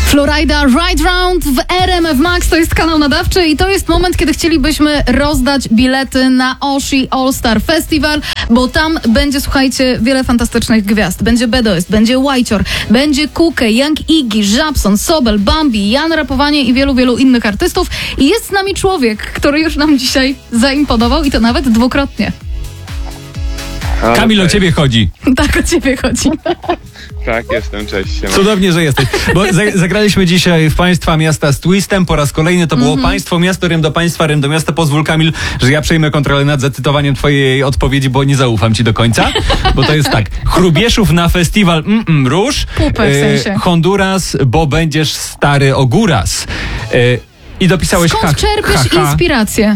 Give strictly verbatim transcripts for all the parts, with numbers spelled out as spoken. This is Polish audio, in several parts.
Florida Ride Round w R M F Max, to jest kanał nadawczy i to jest moment, kiedy chcielibyśmy rozdać bilety na Oshi All Star Festival, bo tam będzie, słuchajcie, wiele fantastycznych gwiazd. Będzie Bedoist, będzie Whitehor, będzie Kuke, Young Iggy, Żabson, Sobel, Bambi, Jan Rapowanie i wielu, wielu innych artystów. I jest z nami człowiek, który już nam dzisiaj zaimponował i to nawet dwukrotnie. Ale Kamil, o cześć. ciebie chodzi. Tak, o ciebie chodzi. Tak, jestem, cześć. Siema. Cudownie, że jesteś. Bo za- zagraliśmy dzisiaj w Państwa Miasta z Twistem. Po raz kolejny to było Państwo Miasto, Rym do Państwa, Rym do Miasta. Pozwól, Kamil, że ja przejmę kontrolę nad zacytowaniem twojej odpowiedzi, bo nie zaufam ci do końca. Bo to jest tak. Chrubieszów na festiwal mm, mm, róż. Pupę w sensie. Honduras, bo będziesz stary ogóras. E, I dopisałeś Skąd ha- czerpiesz ha, ha. inspirację?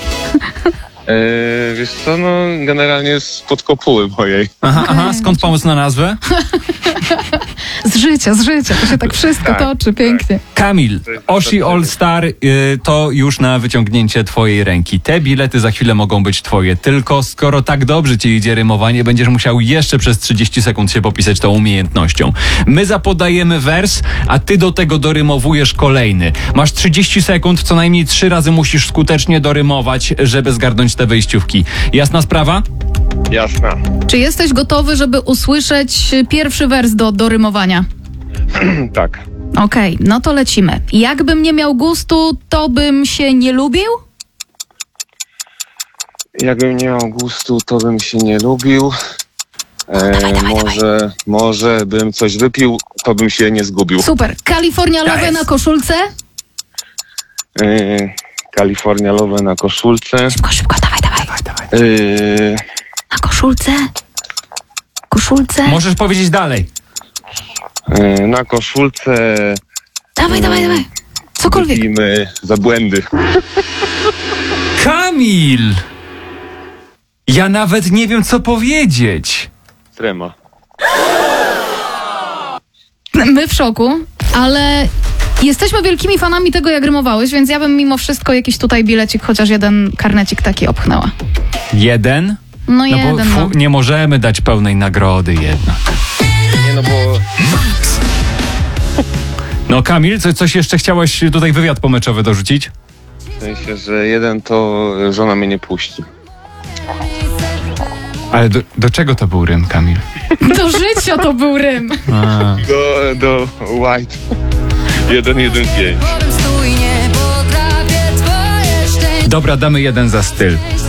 Eee, wiesz co, no generalnie spod kopuły mojej. Aha, aha, skąd pomysł na nazwę? Z życia, z życia. To się tak wszystko Tak, toczy pięknie. Kamil, To jest Oshi dobrze. All Star y, to już na wyciągnięcie twojej ręki. Te bilety za chwilę mogą być twoje. Tylko skoro tak dobrze ci idzie rymowanie, będziesz musiał jeszcze przez trzydzieści sekund się popisać tą umiejętnością. My zapodajemy wers, a ty do tego dorymowujesz kolejny. Masz trzydzieści sekund, co najmniej trzy razy musisz skutecznie dorymować, żeby zgarnąć te wyjściówki. Jasna sprawa? Jasna. Czy jesteś gotowy, żeby usłyszeć pierwszy wers do, do rymowania? Tak. Okej, no to lecimy. Jakbym nie miał gustu, to bym się nie lubił? Jakbym nie miał gustu, to bym się nie lubił. Eee, może, może bym coś wypił, to bym się nie zgubił. Super. Kalifornia Love jest. na koszulce? Eee, Kalifornialowe na koszulce. Szybko, szybko, dawaj, dawaj. Eee, Na koszulce? Koszulce? Możesz powiedzieć dalej. eee, na koszulce Dawaj, dawaj, dawaj. Cokolwiek. wypijmy za błędy. Kamil! Ja nawet nie wiem, co powiedzieć. Trema. My w szoku, ale jesteśmy wielkimi fanami tego, jak rymowałeś, więc ja bym mimo wszystko jakiś tutaj bilecik, chociaż jeden karnecik taki opchnęła. Jeden? No, No jeden, bo no. fu, nie możemy dać pełnej nagrody jednak. Nie no bo... No Kamil, co, coś jeszcze chciałeś tutaj wywiad pomeczowy dorzucić? W sensie, że jeden to żona mnie nie puści. Ale do, do czego to był rym, Kamil? Do życia to był rym. A. Do, do White. jeden jeden pięć. Dobra, damy jeden za styl.